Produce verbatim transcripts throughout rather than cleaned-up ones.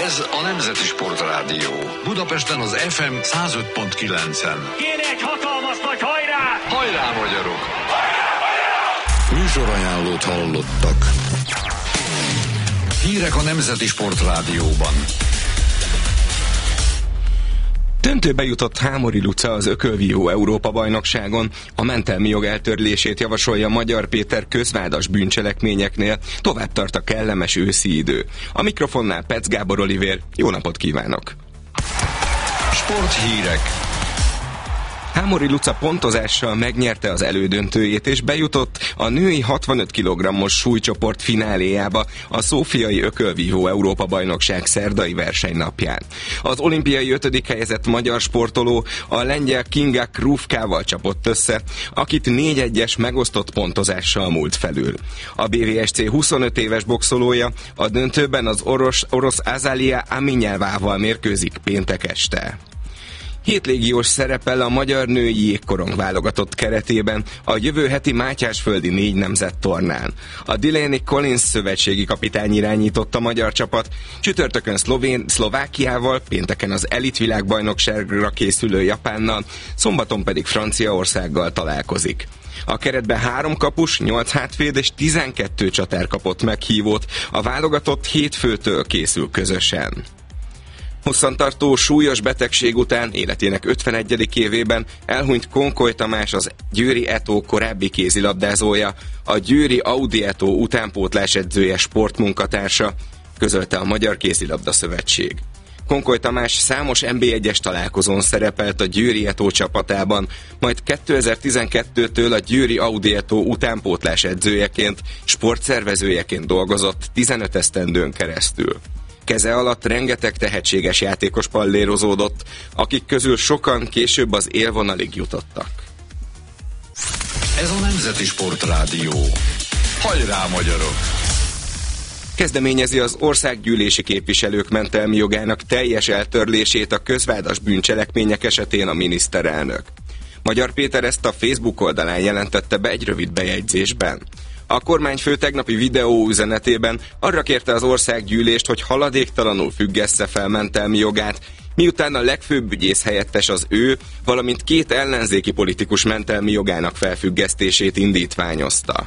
Ez a Nemzeti Sportrádió. Budapesten az ef em száz öt pont kilencen. Kéne egy hatalmas nagy hajrá! Hajrá, magyarok! Műsorajánlót hallottak. Hírek a Nemzeti Sportrádióban. Döntőbe jutott Hámori Luca az ökölvívó Európa-bajnokságon. A mentelmi jog eltörlését javasolja Magyar Péter közvádas bűncselekményeknél. Tovább tart a kellemes őszi idő. A mikrofonnál Pec Gábor Olivér. Jó napot kívánok! Sporthírek. Hámori Luca pontozással megnyerte az elődöntőjét és bejutott a női hatvanöt kilogrammos súlycsoport fináléjába a szófiai ökölvívó Európa-bajnokság szerdai versenynapján. Az olimpiai ötödik helyezett magyar sportoló a lengyel Kinga Krúfkával csapott össze, akit négy egyes megosztott pontozással múlt felül. A bé vé es cé huszonöt éves boxolója a döntőben az orosz, orosz Azalia Aminyelvával mérkőzik péntek este. Hét légiós szerepel a magyar női jégkorong válogatott keretében a jövő heti Mátyásföldi négy nemzet tornán. A Delaney Collins szövetségi kapitány irányította a magyar csapat, csütörtökön Szlovén, Szlovákiával, pénteken az elitvilágbajnokságra készülő Japánnal, szombaton pedig Franciaországgal találkozik. A keretben három kapus, nyolc hátvéd és tizenkettő csatár kapott meghívót, a válogatott hétfőtől készül közösen. Hosszantartó súlyos betegség után életének ötvenegyedik évében elhunyt Konkoly Tamás, az Győri Eto korábbi kézilabdázója, a Győri Audi Eto utánpótlás edzője, sportmunkatársa, közölte a Magyar Kézilabda Szövetség. Konkoly Tamás számos en bé egyes találkozón szerepelt a Győri Eto csapatában, majd kétezer-tizenkettőtől a Győri Audi Eto utánpótlás edzőjeként, sportszervezőjeként dolgozott tizenöt esztendőn keresztül. Keze alatt rengeteg tehetséges játékos pallérozódott, akik közül sokan később az élvonalig jutottak. Ez a Nemzeti Sportrádió. Hajrá, magyarok! Kezdeményezi az országgyűlési képviselők mentelmi jogának teljes eltörlését a közvádas bűncselekmények esetén a miniszterelnök. Magyar Péter ezt a Facebook oldalán jelentette be egy rövid bejegyzésben. A kormányfő tegnapi videó üzenetében arra kérte az országgyűlést, hogy haladéktalanul függessze fel mentelmi jogát, miután a legfőbb ügyész helyettes az ő, valamint két ellenzéki politikus mentelmi jogának felfüggesztését indítványozta.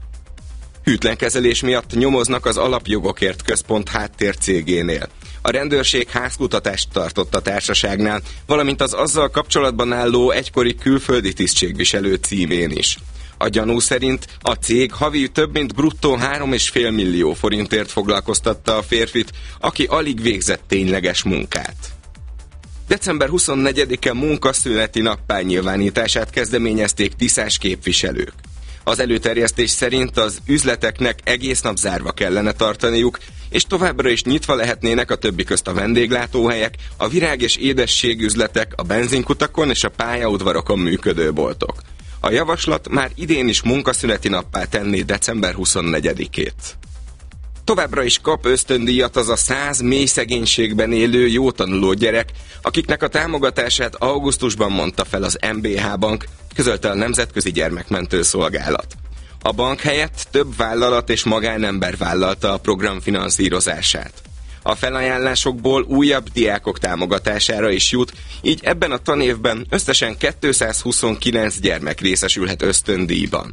Hűtlen kezelés miatt nyomoznak az Alapjogokért Központ háttércégénél. A rendőrség házkutatást tartott a társaságnál, valamint az azzal kapcsolatban álló egykori külföldi tisztségviselő címén is. A gyanú szerint a cég havi több mint bruttó három és fél millió forintért foglalkoztatta a férfit, aki alig végzett tényleges munkát. december huszonnegyedike munkaszüneti nappá nyilvánítását kezdeményezték tiszás képviselők. Az előterjesztés szerint az üzleteknek egész nap zárva kellene tartaniuk, és továbbra is nyitva lehetnének a többi közt a vendéglátóhelyek, a virág- és édességüzletek, a benzinkutakon és a pályaudvarokon működő boltok. A javaslat már idén is munkaszüneti nappá tenné december huszonnegyedikét. Továbbra is kap ösztöndíjat az a száz mély szegénységben élő jó tanuló gyerek, akiknek a támogatását augusztusban mondta fel az em bé há Bank, közölte a Nemzetközi Gyermekmentő Szolgálat. A bank helyett több vállalat és magánember vállalta a program finanszírozását. A felajánlásokból újabb diákok támogatására is jut, így ebben a tanévben összesen kétszázhuszonkilenc gyermek részesülhet ösztöndíjban.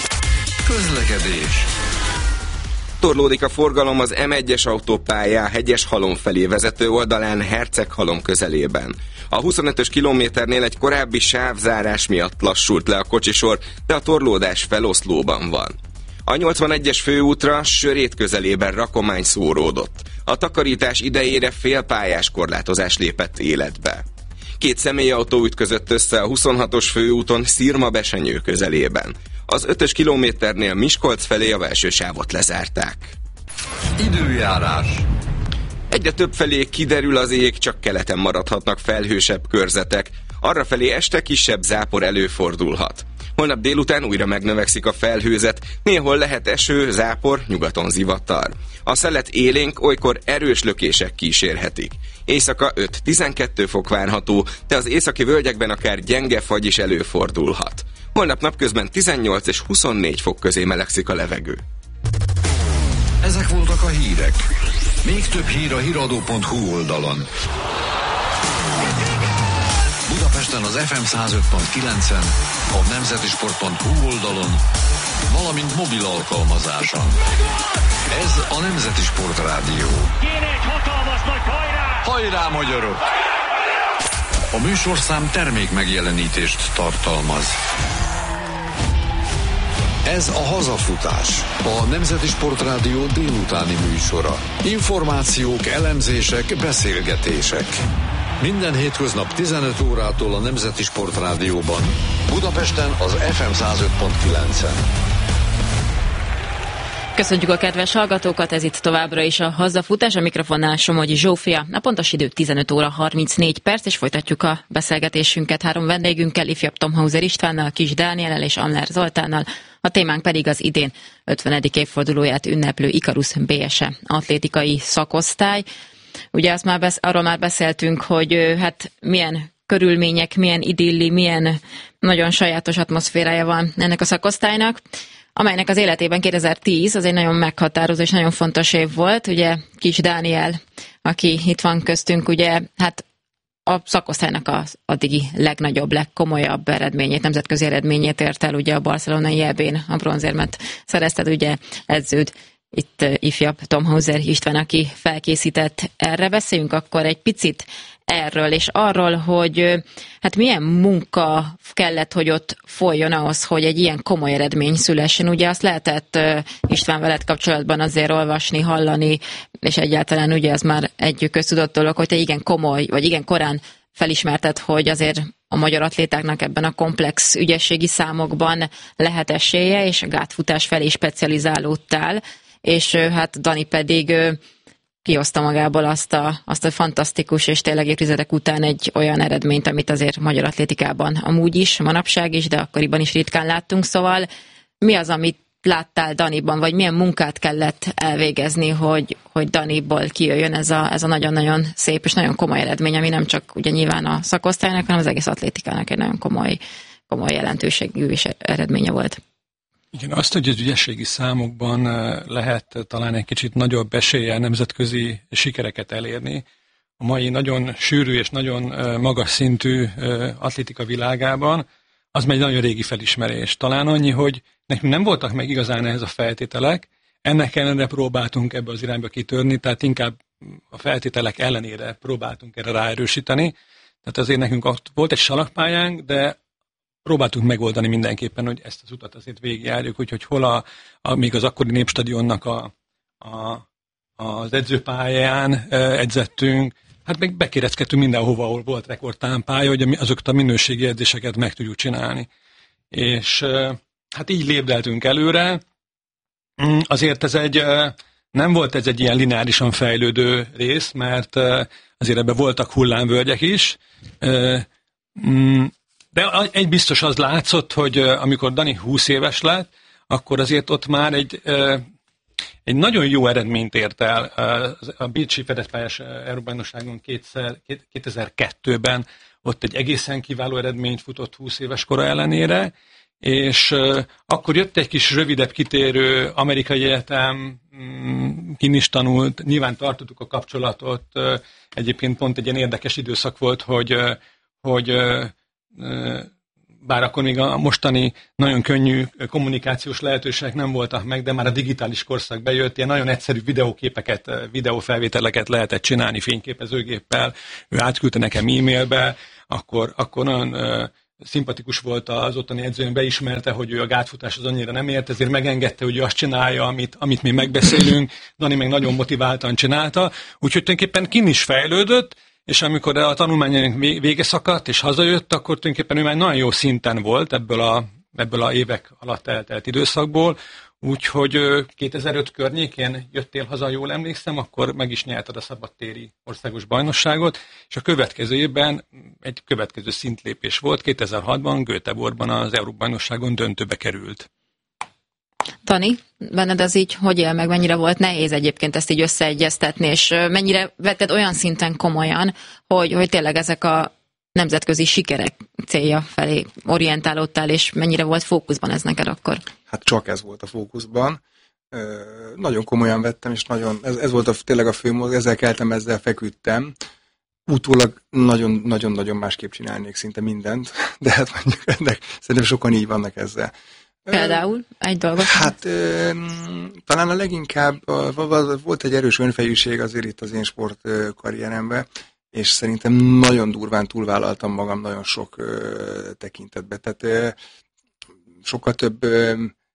Közlekedés. Torlódik a forgalom az em egyes autópályá Hegyeshalom felé vezető oldalán Herceghalom közelében. A huszonötös kilométernél egy korábbi sávzárás miatt lassult le a kocsisor, de a torlódás feloszlóban van. A nyolcvanegyes főútra Sörét közelében rakomány szóródott. A takarítás idejére félpályás korlátozás lépett életbe. Két személyautó ütközött össze a huszonhatos főúton Szirma-Besenyő közelében. Az ötös kilométernél Miskolc felé a belső sávot lezárták. Időjárás. Egyre több felé kiderül az ég, csak keleten maradhatnak felhősebb körzetek. Arrafelé este kisebb zápor előfordulhat. Holnap délután újra megnövekszik a felhőzet, néhol lehet eső, zápor, nyugaton zivatar. A szelet élénk, olykor erős lökések kísérhetik. Éjszaka öt-tizenkettő fok várható, de az északi völgyekben akár gyenge fagy is előfordulhat. Holnap napközben tizennyolc és huszonnégy fok közé melegszik a levegő. Ezek voltak a hírek. Még több hír a hiradó pont hu oldalon. Budapesten az ef em száz öt pont kilencen, a nemzetisport pont hu oldalon, valamint mobil alkalmazáson. Ez a Nemzeti Sport Rádió. Kéne egy hatalmas nagy hajrá! Hajrá, magyarok! A műsorszám termék megjelenítést tartalmaz. Ez a Hazafutás, a Nemzeti Sport Rádió délutáni műsora. Információk, elemzések, beszélgetések. Minden hétköznap tizenöt órától a Nemzeti Sport Rádióban. Budapesten az ef em száz öt pont kilencen. Köszönjük a kedves hallgatókat, ez itt továbbra is a Hazafutás, a mikrofonnál Somogyi Zsófia. A pontos idő tizenöt óra harmincnégy perc, és folytatjuk a beszélgetésünket három vendégünkkel, ifjabb Tomhauser Istvánnal, Kis Dániellel és Amler Zoltánnal. A témánk pedig az idén ötvenedik évfordulóját ünneplő Ikarus bé es e atlétikai szakosztály. Ugye azt már besz- arról már beszéltünk, hogy hát milyen körülmények, milyen idilli, milyen nagyon sajátos atmoszférája van ennek a szakosztálynak, amelynek az életében kétezer-tíz az egy nagyon meghatározó és nagyon fontos év volt. Ugye Kis Dániel, aki itt van köztünk, ugye hát a szakosztálynak az addigi legnagyobb, legkomolyabb eredményét, nemzetközi eredményét ért el, ugye a barcelonai é bén a bronzérmet szerezted, ugye edződ itt ifjabb Tomhauser István, aki felkészített erre. Beszéljünk akkor egy picit erről, és arról, hogy hát milyen munka kellett, hogy ott folyjon ahhoz, hogy egy ilyen komoly eredmény szülessen. Ugye azt lehetett István veled kapcsolatban azért olvasni, hallani, és egyáltalán ugye ez már egy köztudott dolog, hogy te igen komoly, vagy igen korán felismerted, hogy azért a magyar atlétáknak ebben a komplex ügyességi számokban lehet esélye, és a gátfutás felé specializálódtál, és hát Dani pedig kihozta magából azt a, azt a fantasztikus és tényleg évtizedek után egy olyan eredményt, amit azért magyar atlétikában amúgy is, manapság is, de akkoriban is ritkán láttunk. Szóval mi az, amit láttál Daniban, vagy milyen munkát kellett elvégezni, hogy, hogy Daniból kijöjjön ez a, ez a nagyon-nagyon szép és nagyon komoly eredmény, ami nem csak ugye nyilván a szakosztálynak, hanem az egész atlétikának egy nagyon komoly, komoly jelentőségű és eredménye volt. Igen, azt, hogy az ügyességi számokban lehet talán egy kicsit nagyobb eséllyel nemzetközi sikereket elérni. A mai nagyon sűrű és nagyon magas szintű atlétika világában, az egy nagyon régi felismerés. Talán annyi, hogy nekünk nem voltak meg igazán ehhez a feltételek, ennek ellenére próbáltunk ebbe az irányba kitörni, tehát inkább a feltételek ellenére próbáltunk erre ráerősíteni. Tehát azért nekünk volt egy salakpályánk, de próbáltunk megoldani mindenképpen, hogy ezt az utat azért végigjárjuk, úgyhogy hol a, a, még az akkori Népstadionnak a, a, az edzőpályán edzettünk, hát meg bekéreckedtünk mindenhova, ahol volt rekordtámpálya, hogy azokat a minőségi edzéseket meg tudjuk csinálni. És hát így lépdeltünk előre. Azért ez egy, nem volt ez egy ilyen lineárisan fejlődő rész, mert azért ebben voltak hullámvölgyek is. De egy biztos az látszott, hogy amikor Dani húsz éves lett, akkor azért ott már egy, egy nagyon jó eredményt ért el. A Bécsi fedezpályás Európa-bajnokságon kétezer-kettőben ott egy egészen kiváló eredményt futott húsz éves kora ellenére, és akkor jött egy kis rövidebb kitérő amerikai egyetem, kin is tanult, nyilván tartottuk a kapcsolatot, egyébként pont egy ilyen érdekes időszak volt, hogy, hogy bár akkor még a mostani nagyon könnyű kommunikációs lehetőségek nem voltak meg, de már a digitális korszak bejött, ilyen nagyon egyszerű videóképeket, videófelvételeket lehetett csinálni fényképezőgéppel, ő átküldte nekem e-mailbe, akkor, akkor nagyon szimpatikus volt az ottani edzőn, beismerte, hogy ő a gátfutás az annyira nem ért, ezért megengedte, hogy ő azt csinálja, amit, amit mi megbeszélünk, Dani meg nagyon motiváltan csinálta, úgyhogy tulajdonképpen kin is fejlődött, és amikor a tanulmányának vége szakadt, és hazajött, akkor tulajdonképpen ő már nagyon jó szinten volt ebből a, ebből a évek alatt eltelt időszakból, úgyhogy kétezer-öt környékén jöttél haza, jól emlékszem, akkor meg is nyerted a szabadtéri országos bajnokságot, és a következő évben egy következő szintlépés volt, kétezer-hatban Göteborgban az Európa-bajnokságon döntőbe került. Dani, benned az így hogy él meg, mennyire volt nehéz egyébként ezt így összeegyeztetni, és mennyire vetted olyan szinten komolyan, hogy, hogy tényleg ezek a nemzetközi sikerek célja felé orientálódtál, és mennyire volt fókuszban ez neked akkor? Hát csak ez volt a fókuszban. nagyon komolyan vettem, és nagyon, ez, ez volt a, tényleg a fő mód, ezzel keltem, ezzel feküdtem. Utólag nagyon-nagyon másképp csinálnék szinte mindent, de hát mondjuk ennek szerintem sokan így vannak ezzel. Például egy dolgot? Hát ö, talán a leginkább a, volt egy erős önfejűség azért itt az én sportkarrieremben, és szerintem nagyon durván túlvállaltam magam nagyon sok ö, tekintetbe. Tehát ö, sokkal több ö,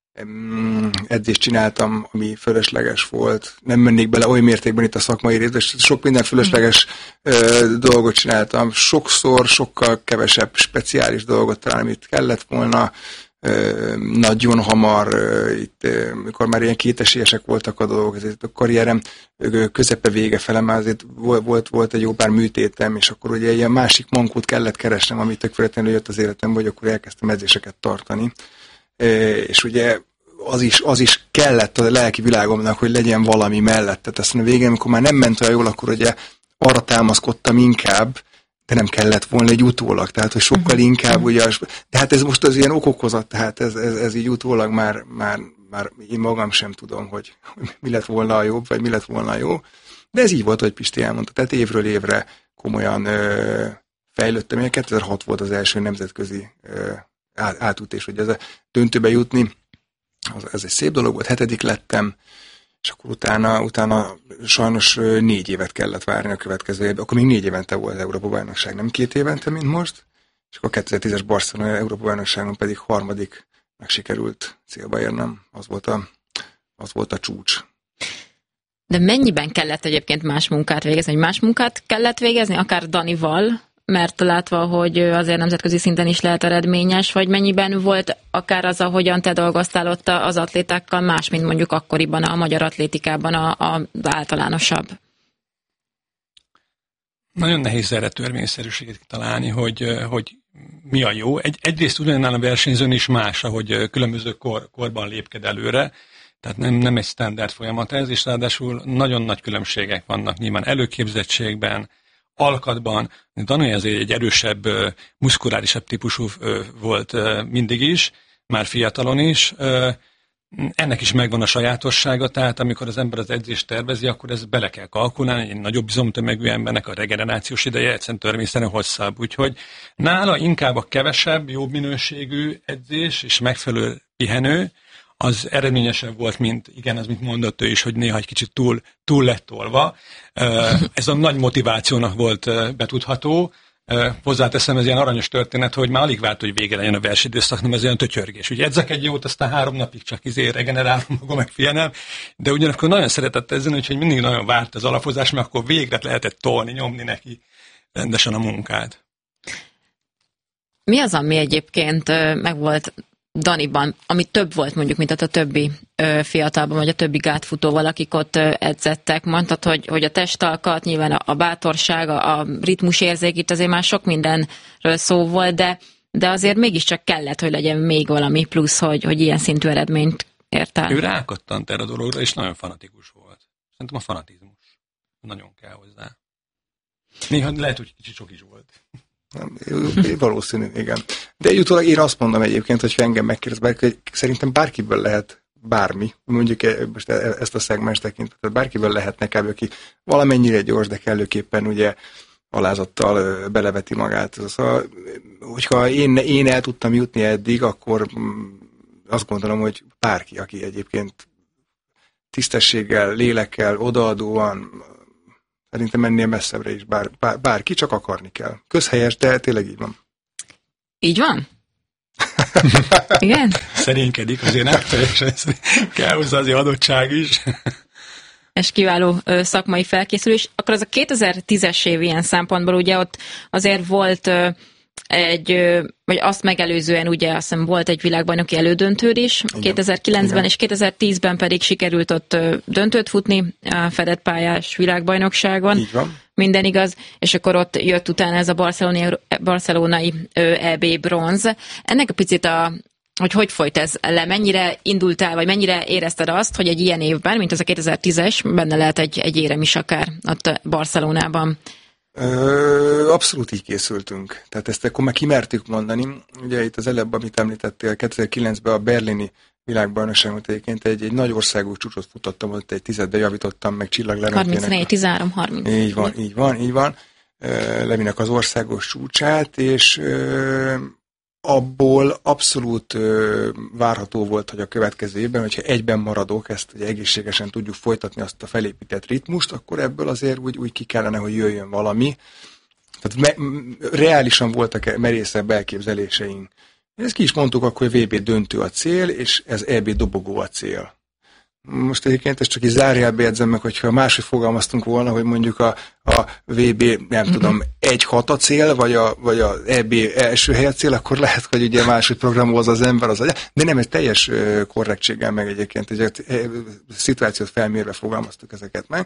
edzést csináltam, ami fölösleges volt. Nem mennék bele oly mértékben itt a szakmai részbe, sok minden fölösleges ö, dolgot csináltam. Sokszor, sokkal kevesebb speciális dolgot talán, amit kellett volna. Ö, nagyon hamar, ö, itt, ö, mikor már ilyen kétesélyesek voltak a dolgok, ezért a karrierem ö, közepe vége fele, már azért volt, volt egy jó pár műtétem, és akkor ugye ilyen másik mankót kellett keresnem, amit tök véletlenül jött az életembe, hogy akkor elkezdtem edzéseket tartani. És ugye az is, az is kellett a lelki világomnak, hogy legyen valami mellette. Aztán a végén, amikor már nem ment olyan jól, akkor ugye arra támaszkodtam inkább, de nem kellett volna egy utólag. Tehát, hogy sokkal inkább ugye, de hát ez most az ilyen okokozat, tehát ez, ez, ez így utólag már, már, már én magam sem tudom, hogy, hogy mi lett volna a jobb, vagy mi lett volna a jó. De ez így volt, hogy Pisti elmondta. Tehát évről évre komolyan ö, fejlődtem. kétezer-hat volt az első nemzetközi ö, átutés, hogy ez a döntőbe jutni, az, ez egy szép dolog volt, hetedik lettem, és akkor utána, utána sajnos négy évet kellett várni a következő évben, akkor még négy évente volt az Európa-bajnokság, nem két évente, mint most, és akkor a kétezer-tízes Barcelona Európa-bajnokságon pedig harmadiknak sikerült célba érnem, az volt a, az volt a csúcs. De mennyiben kellett egyébként más munkát végezni, hogy más munkát kellett végezni, akár Danival, mert látva, hogy azért nemzetközi szinten is lehet eredményes, vagy mennyiben volt akár az, ahogyan te dolgoztál ott az atlétákkal más, mint mondjuk akkoriban a magyar atlétikában az általánosabb? Nagyon nehéz erre törvényszerűséget találni, hogy, hogy mi a jó. Egy, egyrészt ugyanannál a versenyzőn is más, ahogy különböző kor, korban lépked előre, tehát nem, nem egy standard folyamat ez, és ráadásul nagyon nagy különbségek vannak nyilván előképzettségben, alkatban. Dani azért egy erősebb, muszkulárisabb típusú volt mindig is, már fiatalon is. Ennek is megvan a sajátossága, tehát amikor az ember az edzést tervezi, akkor ezt bele kell kalkulálni, egy nagyobb izomtömegű embernek a regenerációs ideje egyszerűen törvényszerűen hosszabb. Úgyhogy nála inkább a kevesebb, jobb minőségű edzés és megfelelő pihenő, az eredményesebb volt, mint, igen, az, mint mondott ő is, hogy néha egy kicsit túl, túl lett tolva. Ez a nagy motivációnak volt betudható. Hozzáteszem, ez ilyen aranyos történet, hogy már alig várt, hogy vége legyen a versenyidőszak, nem ez olyan tötyörgés. Úgy edzek egy jót, aztán három napig csak izé regenerálom magam, meg figyelem, de ugyanakkor nagyon szeretett ezen, úgyhogy mindig nagyon várt az alapozás, mert akkor végre lehetett tolni, nyomni neki rendesen a munkát. Mi az, ami egyébként meg volt Daniban, ami több volt mondjuk, mint a többi ö, fiatalban, vagy a többi gátfutóval, akik ott ö, edzettek? Mondtad, hogy, hogy a testalkat, nyilván a, a bátorság, a, a ritmusérzék, itt azért már sok mindenről szó volt, de, de azért mégiscsak kellett, hogy legyen még valami plusz, hogy, hogy ilyen szintű eredményt ért el. Ő rákattant erre a dologra, és nagyon fanatikus volt. Szerintem a fanatizmus nagyon kell hozzá. Néha lehet, hogy kicsit sok is volt. Nem, valószínű, igen. De utólag én azt mondom egyébként, hogy engem megkérdez, hogy szerintem bárkiből lehet bármi, mondjuk most ezt a szegmens tekintve, bárkiből lehetne kb. Aki valamennyire gyors, de kellőképpen ugye alázattal beleveti magát. Szóval, hogyha én, én el tudtam jutni eddig, akkor azt gondolom, hogy bárki, aki egyébként tisztességgel, lélekkel, odaadóan, szerintem ennél messzebbre is bár, bár, bárki, csak akarni kell. Közhelyes, de tényleg így van. Így van? Igen? Szerénykedik, azért nem teljesen kell hozzá azért adottság is. És kiváló ö, szakmai felkészülés. Akkor az a kétezer-tízes év ilyen szempontból, ugye ott azért volt ö, egy, ö, vagy azt megelőzően ugye azt hiszem volt egy világbajnoki elődöntőd is, igen. kétezer-kilencben igen. És kétezer-tízben pedig sikerült ott ö, döntőt futni a fedett pályás világbajnokságon. Így van. Minden igaz, és akkor ott jött utána ez a barcelonai, barcelonai é bé bronz. Ennek a picit a hogy hogy folyt ez le, mennyire indultál, vagy mennyire érezted azt, hogy egy ilyen évben, mint ez a kétezer-tízes, benne lehet egy, egy érem is akár ott Barcelonában? Ö, abszolút így készültünk. Tehát ezt akkor már kimertük mondani. Ugye itt az előbb, amit említettél, kétezer-kilencben a berlini világbajnokságon egyébként egy, egy nagy országú csúcsot futottam, ott egy tizedbe javítottam meg csillaglerőnkének. harmincnégy tizenhárom harminc. Így van, így van, így van. Levinek az országos csúcsát, és ö, abból abszolút ö, várható volt, hogy a következő évben, hogyha egyben maradok, ezt ugye egészségesen tudjuk folytatni azt a felépített ritmust, akkor ebből azért úgy, úgy ki kellene, hogy jöjjön valami. Tehát me, reálisan voltak merészebb elképzeléseink. Ezt ki is mondtuk akkor, hogy vé bé döntő a cél, és ez é bé dobogó a cél. Most egyébként ezt csak így zárjában jegyzem meg, hogyha máshogy fogalmaztunk volna, hogy mondjuk a, a vé bé, nem mm-hmm. tudom, egy hat a cél, vagy a, vagy a é bé első hely a cél, akkor lehet, hogy ugye máshogy programozza az ember, az, de nem, egy teljes korrektséggel meg egyébként egy szituációt felmérve fogalmaztuk ezeket meg.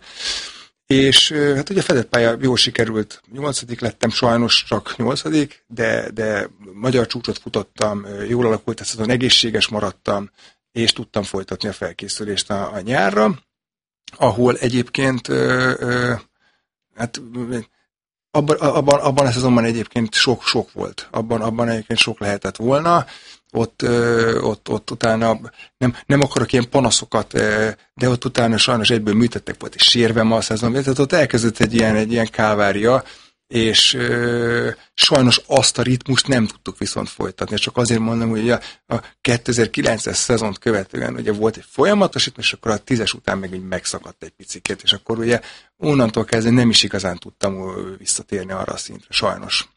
És hát ugye a fedett pálya jól sikerült, nyolcadik lettem, sajnos csak nyolcadik, de, de magyar csúcsot futottam, jól alakult, ez azon egészséges maradtam, és tudtam folytatni a felkészülést a, a nyárra, ahol egyébként ö, ö, hát abban, abban, abban a szezonban egyébként sok-sok volt, abban, abban egyébként sok lehetett volna, ott, ö, ott, ott utána nem, nem akarok ilyen panaszokat, de ott utána sajnos egyből műtettek, volt és sérvem a szezonban, tehát ott elkezdett egy ilyen, egy ilyen kávária, és ö, sajnos azt a ritmust nem tudtuk viszont folytatni. Csak azért mondom, hogy a, a kétezer-kilences szezont követően ugye volt egy folyamatos, és akkor a tízes után meg így megszakadt egy picikét, és akkor ugye onnantól kezdve nem is igazán tudtam visszatérni arra a szintre, sajnos.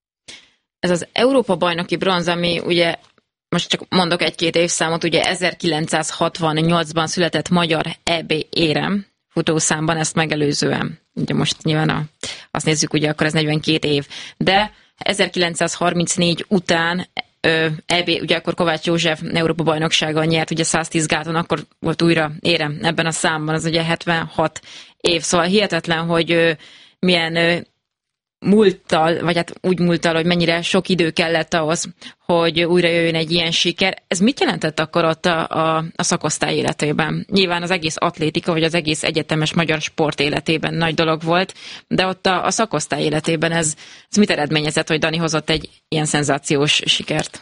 Ez az Európa-bajnoki bronz, ami ugye, most csak mondok egy-két évszámot, ugye ezerkilencszázhatvannyolcban született magyar é bé érem futószámban, ezt megelőzően. Ugye most nyilván a, azt nézzük, ugye akkor ez negyvenkét év. De ezerkilencszázharmincnégy után ö, é bé, ugye akkor Kovács József Európa-bajnokságon nyert, ugye száztíz gáton, akkor volt újra érem ebben a számban, az ugye hetvenhat év. Szóval hihetetlen, hogy ö, milyen ö, múlttal, vagy hát úgy múlttal, hogy mennyire sok idő kellett ahhoz, hogy újra jöjjön egy ilyen siker. Ez mit jelentett akkor ott a, a, a szakosztály életében? Nyilván az egész atlétika, vagy az egész egyetemes magyar sport életében nagy dolog volt, de ott a, a szakosztály életében ez, ez mit eredményezett, hogy Dani hozott egy ilyen szenzációs sikert?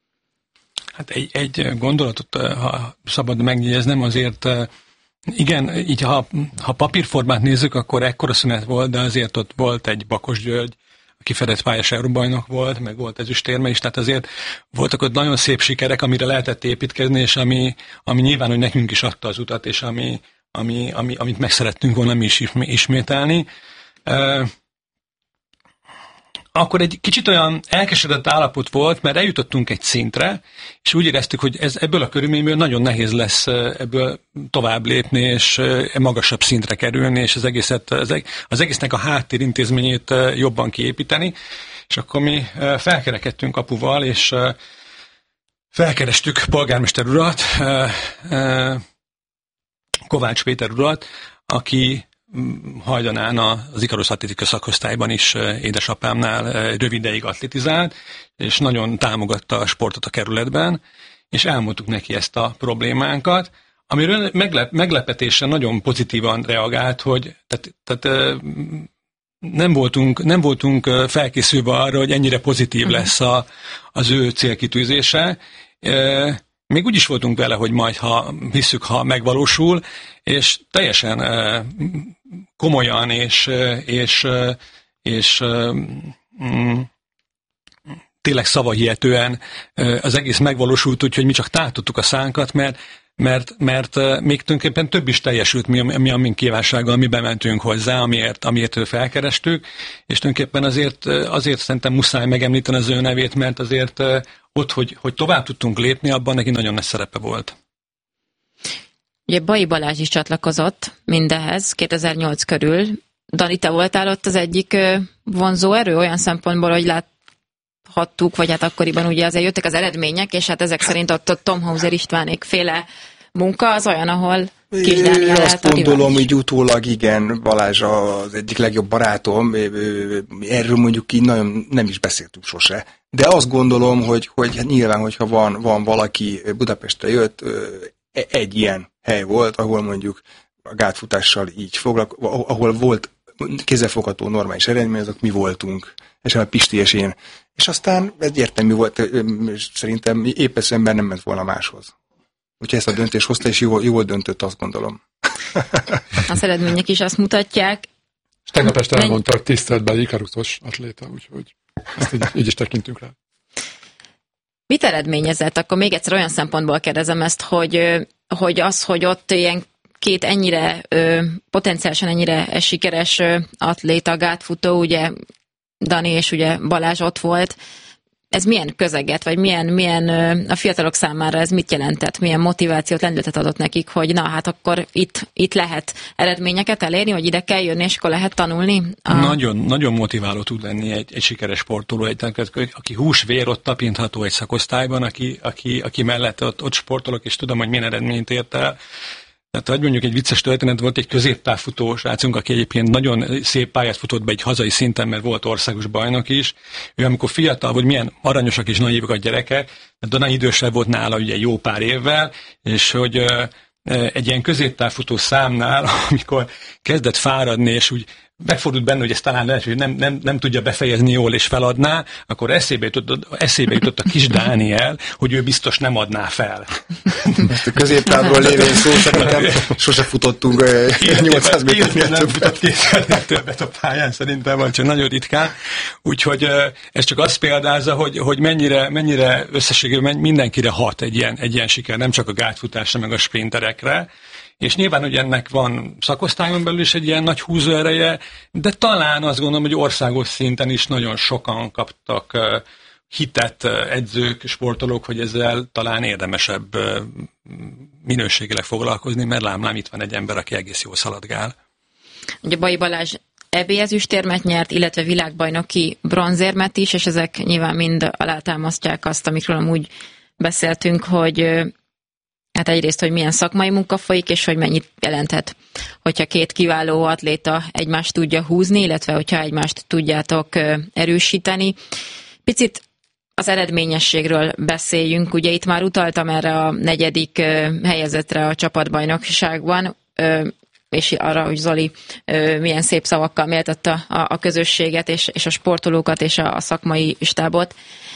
Hát egy, egy gondolatot, ha szabad megjegyeznem, azért igen, így ha, ha papírformát nézzük, akkor ekkora szünet volt, de azért ott volt egy Bakos György, aki fedett pályás euróbajnok volt, meg volt ezüstérme is, tehát azért voltak ott nagyon szép sikerek, amire lehetett építkezni, és ami, ami nyilván, hogy nekünk is adta az utat, és ami, ami, ami, amit meg szerettünk volna mi is ismételni. Akkor egy kicsit olyan elkeseredett állapot volt, mert eljutottunk egy szintre, és úgy éreztük, hogy ez, ebből a körülményből nagyon nehéz lesz ebből tovább lépni, és magasabb szintre kerülni, és az, egészet, az egésznek a háttérintézményét jobban kiépíteni. És akkor mi felkerekedtünk apuval, és felkerestük polgármester urat, Kovács Péter urat, aki hajdanán az Ikarusz atlétika szakosztályban is édesapámnál rövid ideig atlétizált, és nagyon támogatta a sportot a kerületben, és elmondtuk neki ezt a problémánkat, amiről meglep, meglepetésen nagyon pozitívan reagált, hogy tehát, tehát nem, voltunk, nem voltunk felkészülve arra, hogy ennyire pozitív lesz a, az ő célkitűzése. Még úgy is voltunk vele, hogy majd, ha hiszük, ha megvalósul, és teljesen uh, komolyan és, és, és uh, tényleg szavahihetően uh, az egész megvalósult, úgyhogy mi csak tátottuk a szánkat, mert, mert, mert uh, még tulajdonképpen több is teljesült, mi, mi a mi kívánsággal, mi bementünk hozzá, amiért, amiért felkerestük, és tulajdonképpen azért, azért szerintem muszáj megemlíteni az ő nevét, mert azért uh, ott, hogy, hogy tovább tudtunk lépni, abban neki nagyon nagy szerepe volt. Ugye Bai Balázs is csatlakozott mindehez kétezer-nyolc körül. Dani, te voltál ott az egyik vonzó erő olyan szempontból, hogy láthattuk, vagy hát akkoriban ugye azért jöttek az eredmények, és hát ezek szerint ott a Tom Hauser Istvánék féle munka az olyan, ahol Kis Dániel Én azt gondolom, hogy utólag igen, Balázs az egyik legjobb barátom, erről mondjuk így nagyon nem is beszéltünk sose. De azt gondolom, hogy, hogy nyilván, hogyha van, van valaki Budapestre jött, egy ilyen hely volt, ahol mondjuk a gátfutással így foglalkozott, ahol volt kézzelfogható normális eredmény, azok mi voltunk. És a Pisti és én. És aztán egyértelmű volt, szerintem épp ez ember nem ment volna máshoz. Úgyhogy ezt a döntést hozta, és jól, jól döntött, azt gondolom. Az eredmények is azt mutatják. És tegnap este elmondta, hogy tiszteletbeli Ikaruszos atléta, úgyhogy ezt így, így is tekintünk rá. Mit eredményezett? Akkor még egyszer olyan szempontból kérdezem ezt, hogy, hogy az, hogy ott ilyen két ennyire, potenciálisan ennyire sikeres atléta, gátfutó, ugye Dani és ugye Balázs ott volt, ez milyen közeget, vagy milyen, milyen a fiatalok számára ez mit jelentett, milyen motivációt, lendületet adott nekik, hogy na hát akkor itt, itt lehet eredményeket elérni, hogy ide kell jönni, és akkor lehet tanulni? A... Nagyon, nagyon motiváló tud lenni egy, egy sikeres sportoló, egy, aki hús-vér ott tapintható egy szakosztályban, aki, aki, aki mellett ott, ott sportolok, és tudom, hogy milyen eredményt ért el. Tehát, hogy mondjuk egy vicces történet, volt egy középtávfutó srácunk, aki egyébként nagyon szép pályát futott be egy hazai szinten, mert volt országos bajnok is. Ő amikor fiatal volt, milyen aranyosak és naívak a gyerekek, de nagyon idősebb volt nála ugye jó pár évvel, és hogy egy ilyen középtávfutó számnál, amikor kezdett fáradni, és úgy megfordult benne, hogy ez talán lehet, hogy nem, nem, nem tudja befejezni jól és feladná, akkor eszébe jutott, eszébe jutott a kis Dániel, hogy ő biztos nem adná fel. Ezt a középtávról lévén szó szerintem sose futottunk nyolcszáz méternél nem futott kétszernél többet a pályán, szerintem van, csak nagyon ritkán. Úgyhogy ez csak azt példázza, hogy, hogy mennyire, mennyire összességében mindenkire hat egy ilyen, egy ilyen siker, nem csak a gátfutásra, meg a sprinterekre. És nyilván, hogy ennek van szakosztályon belül is egy ilyen nagy húzóereje, de talán azt gondolom, hogy országos szinten is nagyon sokan kaptak hitet edzők, sportolók, hogy ezzel talán érdemesebb minőségileg foglalkozni, mert lám-lám itt van egy ember, aki egész jól szaladgál. Ugye Bai Balázs é bé ezüstérmet nyert, illetve világbajnoki bronzérmet is, és ezek nyilván mind alátámasztják azt, amikről amúgy beszéltünk, hogy hát egyrészt, hogy milyen szakmai munka folyik, és hogy mennyit jelenthet, hogyha két kiváló atléta egymást tudja húzni, illetve hogyha egymást tudjátok erősíteni. Picit az eredményességről beszéljünk. Ugye itt már utaltam erre a negyedik helyezetre a csapatbajnokságban, és arra, hogy Zoli milyen szép szavakkal méltatta a közösséget, és, és a sportolókat, és a szakmai stábot.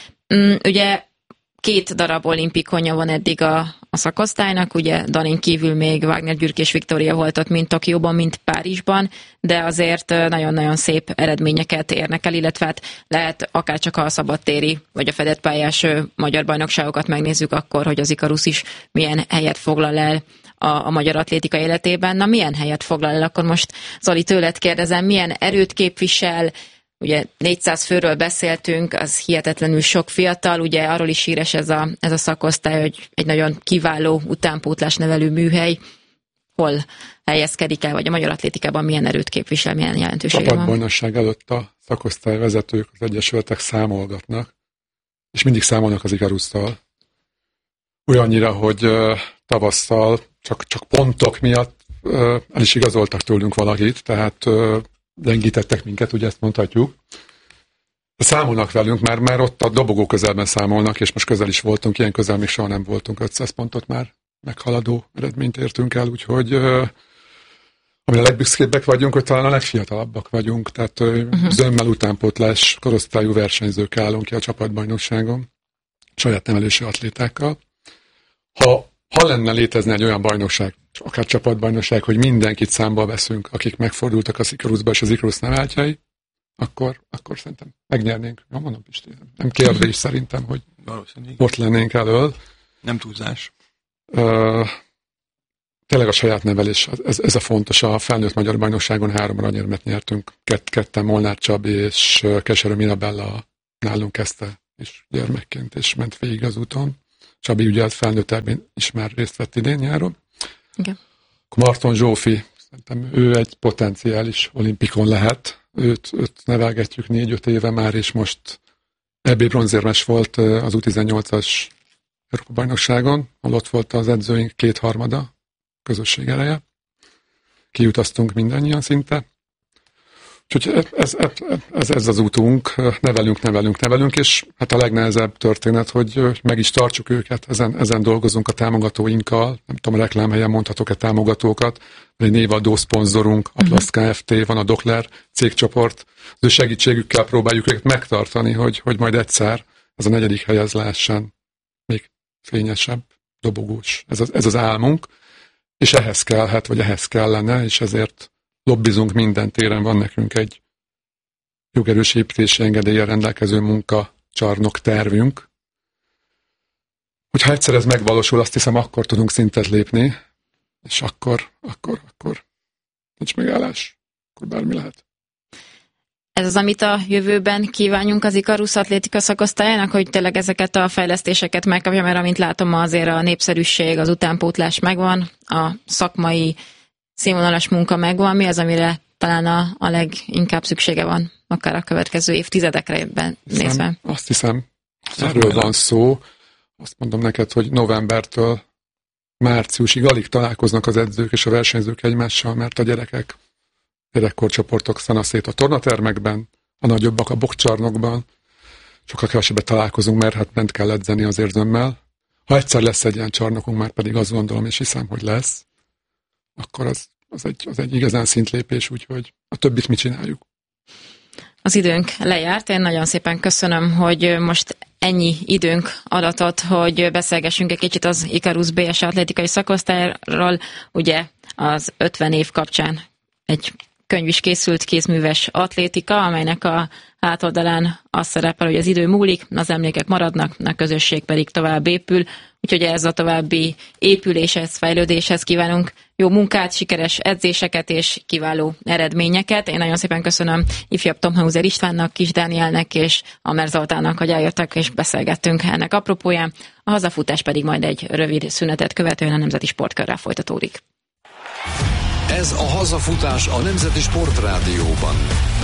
Ugye két darab olimpikonja van eddig a, a szakosztálynak, ugye Danin kívül még Wagner Gyürk és Viktória volt ott, mind Tokióban, mind Párizsban, de azért nagyon-nagyon szép eredményeket érnek el, illetve hát lehet akár csak a szabadtéri, vagy a fedett pályás magyar bajnokságokat megnézzük akkor, hogy az Ikarusz is milyen helyet foglal el a, a magyar atlétika életében. Na, milyen helyet foglal el? Akkor most Zoli, tőled kérdezem, milyen erőt képvisel? Ugye négyszáz főről beszéltünk, az hihetetlenül sok fiatal, ugye arról is híres ez a, ez a szakosztály, hogy egy nagyon kiváló utánpótlás nevelő műhely. Hol helyezkedik el, vagy a magyar atlétikában milyen erőt képvisel, milyen jelentősége van? Csapatbajnokság előtt a szakosztály vezetők, az egyesületek számolgatnak, és mindig számolnak az Ikarusszal. Olyannyira, hogy uh, tavasszal csak, csak pontok miatt uh, el is igazoltak tőlünk valakit, tehát uh, gyengítettek minket, ugye ezt mondhatjuk. De számolnak velünk, mert már ott a dobogó közelben számolnak, és most közel is voltunk, ilyen közel még soha nem voltunk, ötszáz pontot már meghaladó eredményt értünk el, úgyhogy uh, amire a legbüszkébbek vagyunk, hogy talán a legfiatalabbak vagyunk, tehát uh, uh-huh. zömmel utánpótlás korosztályú versenyzők állunk ki a csapatbajnokságon, saját nevelési atlétákkal. Ha, ha lenne létezni egy olyan bajnokság, akár csapatbajnokság, hogy mindenkit számba veszünk, akik megfordultak az Ikaruszba és az Ikarusz neveltjei, akkor, akkor szerintem megnyernénk. Ja, mondom, Pisti, nem kérdés szerintem, hogy ott lennénk elől. Nem túlzás. Uh, tényleg a saját nevelés, ez, ez a fontos. A felnőtt magyar bajnokságon három aranyérmet nyertünk. Kett, ketten Molnár Csabi és Keserű Mirabella nálunk kezdte is gyermekként, és ment végig az úton. Csabi ugye felnőttben is már részt vett idén nyáron. Igen. Marton Zsófi, szerintem ő egy potenciális olimpikon lehet. Őt, őt nevelgetjük négy-öt éve már, és most é bé bronzérmes volt az U tizennyolcas Európa-bajnokságon, ahol ott volt az edzőink kétharmada, közösség eleje. Kiutaztunk mindannyian szinte. Úgyhogy ez, ez, ez az útunk, nevelünk, nevelünk, nevelünk, és hát a legnehezebb történet, hogy meg is tartsuk őket, ezen, ezen dolgozunk a támogatóinkkal, nem tudom, a reklámhelyen mondhatok-e támogatókat, egy névadó szponzorunk, Atlasz Kft., van a Dokler cégcsoport, az ő segítségükkel próbáljuk őket megtartani, hogy, hogy majd egyszer ez a negyedik helyez lehessen még fényesebb, dobogós. Ez az, ez az álmunk, és ehhez kellhet, vagy ehhez kellene, és ezért lobbizunk minden téren, van nekünk egy jogerős építési engedéllyel rendelkező munkacsarnok tervünk. Hogyha egyszer ez megvalósul, azt hiszem, akkor tudunk szintet lépni, és akkor, akkor, akkor nincs megállás, akkor bármi lehet. Ez az, amit a jövőben kívánjunk az Ikarus atlétika szakosztályának, hogy tényleg ezeket a fejlesztéseket megkapja, mert amint látom, azért a népszerűség, az utánpótlás megvan, a szakmai színvonalas munka megvan, mi az, amire talán a, a leginkább szüksége van, akár a következő évtizedekre nézve? Azt hiszem, erről van szó. Azt mondom neked, hogy novembertől márciusig alig találkoznak az edzők és a versenyzők egymással, mert a gyerekek, gyerekkorcsoportok szanaszét a tornatermekben, a nagyobbak a boxcsarnokban, sokkal kevesebbet találkozunk, mert hát bent kell edzeni az érzőmmel. Ha egyszer lesz egy ilyen csarnokunk, már pedig azt gondolom és hiszem, hogy lesz, akkor az, az, egy, az egy igazán szintlépés, úgyhogy a többit mi csináljuk. Az időnk lejárt, én nagyon szépen köszönöm, hogy most ennyi időnk adatot, hogy beszélgessünk egy kicsit az Ikarus bé es atlétikai szakosztályról. Ugye az ötven év kapcsán egy könyv is készült, Kézműves atlétika, amelynek a hátoldalán az szerepel, hogy az idő múlik, az emlékek maradnak, a közösség pedig tovább épül. Úgyhogy ez a további épüléshez, fejlődéshez kívánunk jó munkát, sikeres edzéseket és kiváló eredményeket. Én nagyon szépen köszönöm ifjabb Tomhauser Istvánnak, Kis Dánielnek és Amer Zoltánnak, hogy eljöttek és beszélgettünk ennek apropóján. A hazafutás pedig majd egy rövid szünetet követően a Nemzeti Sportkörrel folytatódik. Ez a hazafutás a Nemzeti Sportrádióban.